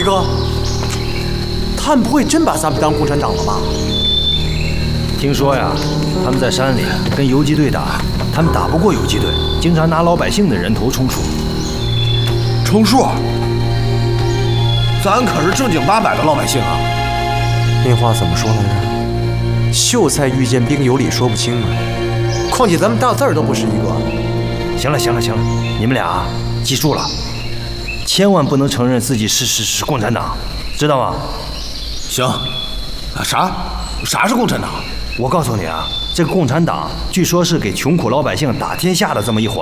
哥，他们不会真把咱们当共产党了吧？ 听说呀，他们在山里跟游击队打，他们打不过游击队，经常拿老百姓的人头充数。 充数？咱可是正经八百的老百姓啊！ 那话怎么说来着？秀才遇见兵，有理说不清啊。况且咱们大字儿都不是一个。 行了，你们俩记住了，千万不能承认自己是共产党，知道吗？ 行。啥是共产党？ 我告诉你啊，这个共产党据说是给穷苦老百姓打天下的这么一伙